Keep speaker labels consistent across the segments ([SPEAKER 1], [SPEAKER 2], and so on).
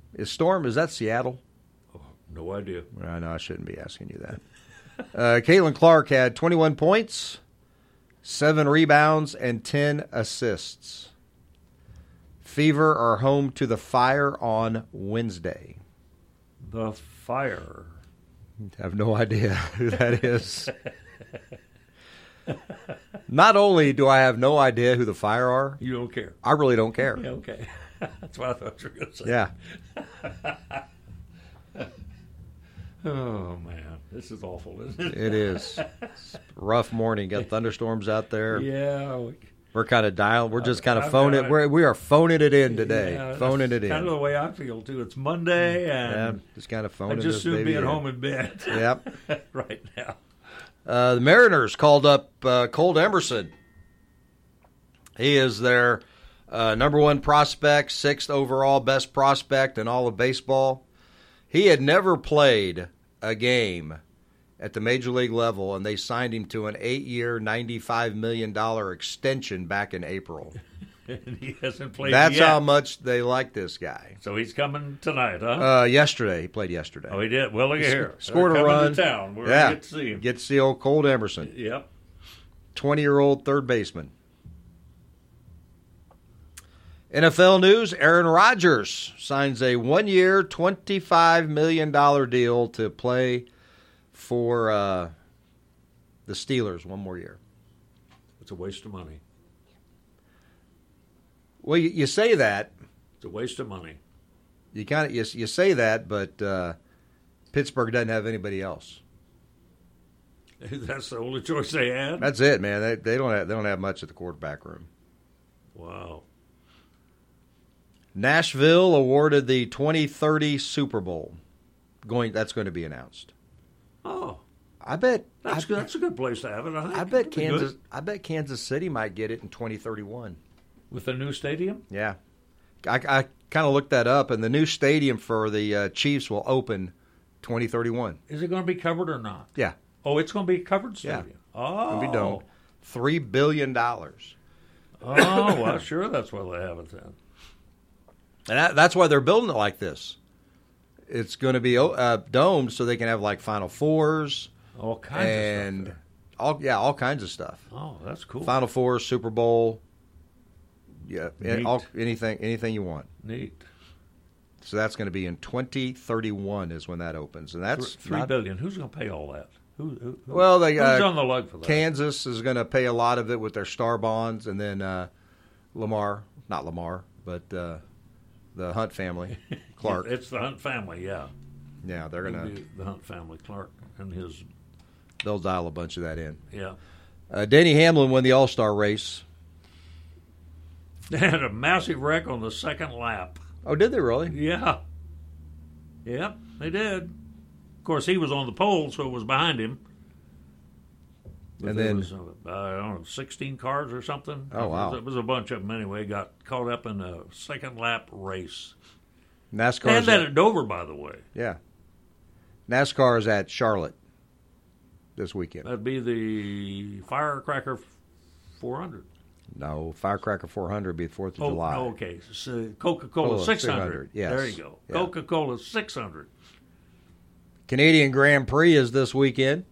[SPEAKER 1] Is that Seattle?
[SPEAKER 2] Oh, no idea.
[SPEAKER 1] I know I shouldn't be asking you that. Caitlin Clark had 21 points, 7 rebounds, and 10 assists. Fever are home to the Fire on Wednesday.
[SPEAKER 2] The Fire.
[SPEAKER 1] I have no idea who that is. Not only do I have no idea who the Fire are,
[SPEAKER 2] You don't care.
[SPEAKER 1] I really don't care.
[SPEAKER 2] Yeah, okay. That's what I thought you were going to say.
[SPEAKER 1] Yeah.
[SPEAKER 2] Oh, man. This is awful, isn't it?
[SPEAKER 1] It is. It's a rough morning. Got thunderstorms out there.
[SPEAKER 2] Yeah.
[SPEAKER 1] We're kind of dialing. We're just kind of
[SPEAKER 2] I've
[SPEAKER 1] phoning
[SPEAKER 2] got
[SPEAKER 1] it. We are phoning it in today.
[SPEAKER 2] Yeah,
[SPEAKER 1] phoning it
[SPEAKER 2] that's
[SPEAKER 1] in.
[SPEAKER 2] kind of the way I feel, too. It's Monday, and
[SPEAKER 1] just kind of
[SPEAKER 2] I
[SPEAKER 1] phoning
[SPEAKER 2] just
[SPEAKER 1] this
[SPEAKER 2] soon
[SPEAKER 1] baby
[SPEAKER 2] be at
[SPEAKER 1] in.
[SPEAKER 2] home in bed.
[SPEAKER 1] Yep.
[SPEAKER 2] Right now.
[SPEAKER 1] The Mariners called up Colt Emerson. He is their number 1 prospect, 6th overall best prospect in all of baseball. He had never played a game at the major league level, and they signed him to an 8-year, $95 million extension back in April.
[SPEAKER 2] And he hasn't played
[SPEAKER 1] That's
[SPEAKER 2] yet.
[SPEAKER 1] how much they like this guy.
[SPEAKER 2] So he's coming tonight, huh?
[SPEAKER 1] Yesterday. He played yesterday.
[SPEAKER 2] Oh, he did? Well, look at here.
[SPEAKER 1] Scored
[SPEAKER 2] They're
[SPEAKER 1] a
[SPEAKER 2] coming
[SPEAKER 1] run.
[SPEAKER 2] to town. We're
[SPEAKER 1] Yeah.
[SPEAKER 2] going to get to see him.
[SPEAKER 1] Get to see old Colt Emerson,
[SPEAKER 2] Yep.
[SPEAKER 1] 20-year-old third baseman. NFL news, Aaron Rodgers signs a 1-year, $25 million deal to play for the Steelers one more year.
[SPEAKER 2] It's a waste of money.
[SPEAKER 1] Well, you say that.
[SPEAKER 2] It's a waste of money.
[SPEAKER 1] You kind of you say that, but Pittsburgh doesn't have anybody else.
[SPEAKER 2] That's the only choice they had?
[SPEAKER 1] That's it, man. They don't have much at the quarterback room.
[SPEAKER 2] Wow.
[SPEAKER 1] Nashville awarded the 2030 Super Bowl. That's going to be announced.
[SPEAKER 2] Oh.
[SPEAKER 1] I bet
[SPEAKER 2] That's good. That's a good place to have it, I think.
[SPEAKER 1] I bet Kansas. I bet Kansas City might get it in 2031.
[SPEAKER 2] With the new stadium?
[SPEAKER 1] Yeah, I kind of looked that up, and the new stadium for the Chiefs will open 2031.
[SPEAKER 2] Is it going to be covered or not?
[SPEAKER 1] Yeah,
[SPEAKER 2] Oh, it's going to be a covered
[SPEAKER 1] Yeah.
[SPEAKER 2] stadium. Oh.
[SPEAKER 1] it'll be domed. $3 billion.
[SPEAKER 2] Oh, well, sure, that's why they have it then.
[SPEAKER 1] And that's why they're building it like this. It's going to be domed so they can have like Final Fours
[SPEAKER 2] All kinds
[SPEAKER 1] and
[SPEAKER 2] of stuff
[SPEAKER 1] all kinds of stuff.
[SPEAKER 2] there. Oh, that's cool.
[SPEAKER 1] Final Fours, Super Bowl,
[SPEAKER 2] Neat.
[SPEAKER 1] anything you want.
[SPEAKER 2] Neat.
[SPEAKER 1] So that's going to be in 2031 is when that opens, and that's
[SPEAKER 2] $3 billion. Who's going to pay all that? Who,
[SPEAKER 1] well,
[SPEAKER 2] who's on the lug for that?
[SPEAKER 1] Kansas is going to pay a lot of it with their star bonds, and then not Lamar, but the Hunt family, Clark.
[SPEAKER 2] It's the Hunt family, yeah.
[SPEAKER 1] Yeah, they're
[SPEAKER 2] It'll
[SPEAKER 1] going
[SPEAKER 2] be the Hunt family, Clark and his,
[SPEAKER 1] they'll dial a bunch of that in.
[SPEAKER 2] yeah.
[SPEAKER 1] Denny Hamlin won the All-Star race.
[SPEAKER 2] They had a massive wreck on the second lap.
[SPEAKER 1] Oh, did they really?
[SPEAKER 2] Yeah. Yep, they did. Of course, he was on the pole, so it was behind him. But
[SPEAKER 1] And
[SPEAKER 2] there
[SPEAKER 1] then-
[SPEAKER 2] was, I don't know, 16 cars or something.
[SPEAKER 1] Oh, wow.
[SPEAKER 2] It was a bunch of them anyway. Got caught up in a second lap race.
[SPEAKER 1] NASCAR.
[SPEAKER 2] They had that at Dover, by the way.
[SPEAKER 1] Yeah. NASCAR is at Charlotte this weekend.
[SPEAKER 2] That'd be the Firecracker 400.
[SPEAKER 1] No, Firecracker 400 would be the 4th of July.
[SPEAKER 2] Oh, okay. So Coca-Cola
[SPEAKER 1] Cola
[SPEAKER 2] 600.
[SPEAKER 1] 600, yes.
[SPEAKER 2] There you go.
[SPEAKER 1] Yeah.
[SPEAKER 2] Coca-Cola 600.
[SPEAKER 1] Canadian Grand Prix is this weekend.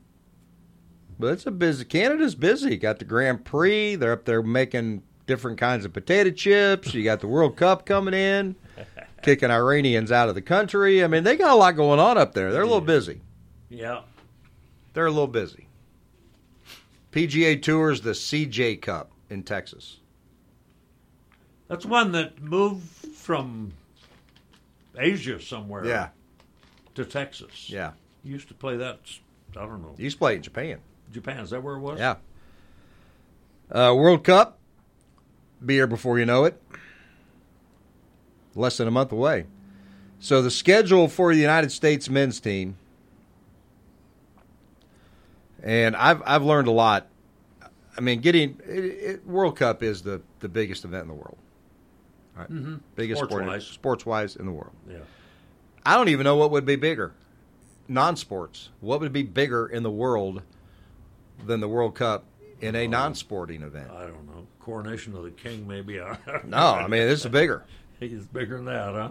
[SPEAKER 1] But it's a busy. Canada's busy. Got the Grand Prix. They're up there making different kinds of potato chips. You got the World Cup coming in, kicking Iranians out of the country. I mean, they got a lot going on up there. They're a little busy.
[SPEAKER 2] Yeah.
[SPEAKER 1] They're a little busy. PGA Tour's the CJ Cup in Texas.
[SPEAKER 2] That's one that moved from Asia somewhere
[SPEAKER 1] Yeah,
[SPEAKER 2] to Texas.
[SPEAKER 1] yeah.
[SPEAKER 2] Used to play that, I don't know,
[SPEAKER 1] You used to play in Japan.
[SPEAKER 2] Japan. Is that where it was?
[SPEAKER 1] Yeah. World Cup, be here before you know it. Less than a month away. So the schedule for the United States men's team, and I've learned a lot. I mean, World Cup is the biggest event in the world. All right.
[SPEAKER 2] Mm-hmm.
[SPEAKER 1] Biggest sports-wise in the world.
[SPEAKER 2] Yeah.
[SPEAKER 1] I don't even know what would be bigger. Non-sports. What would be bigger in the world than the World Cup in a non-sporting event?
[SPEAKER 2] I don't know. Coronation of the King, maybe.
[SPEAKER 1] No, I mean, this is bigger.
[SPEAKER 2] He's bigger than that, huh?